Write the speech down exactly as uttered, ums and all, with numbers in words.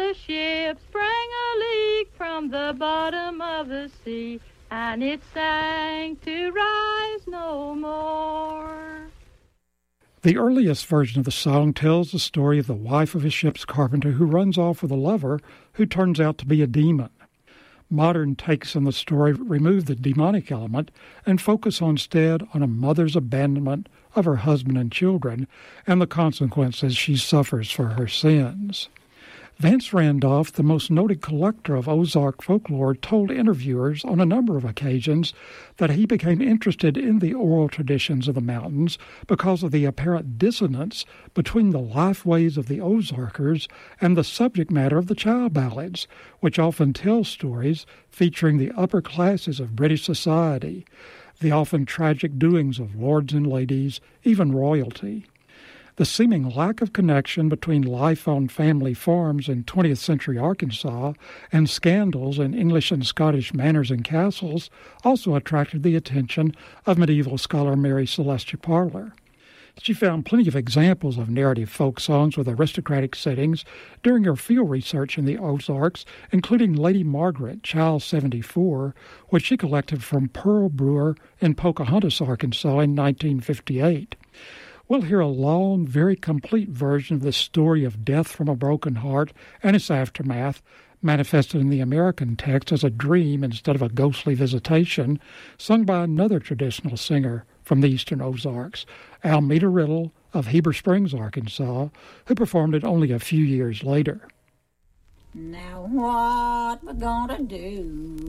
a ship sprang a leak from the bottom of the sea, and it sank to rise no more. The earliest version of the song tells the story of the wife of a ship's carpenter who runs off with a lover who turns out to be a demon. Modern takes on the story remove the demonic element and focus instead on a mother's abandonment of her husband and children and the consequences she suffers for her sins. Vance Randolph, the most noted collector of Ozark folklore, told interviewers on a number of occasions that he became interested in the oral traditions of the mountains because of the apparent dissonance between the life ways of the Ozarkers and the subject matter of the child ballads, which often tell stories featuring the upper classes of British society, the often tragic doings of lords and ladies, even royalty. The seeming lack of connection between life on family farms in twentieth century Arkansas and scandals in English and Scottish manors and castles also attracted the attention of medieval scholar Mary Celestia Parler. She found plenty of examples of narrative folk songs with aristocratic settings during her field research in the Ozarks, including Lady Margaret, Child seventy-four, which she collected from Pearl Brewer in Pocahontas, Arkansas in nineteen fifty-eight. We'll hear a long, very complete version of the story of death from a broken heart and its aftermath, manifested in the American text as a dream instead of a ghostly visitation, sung by another traditional singer from the Eastern Ozarks, Almeda Riddle of Heber Springs, Arkansas, who performed it only a few years later. Now what we're gonna do?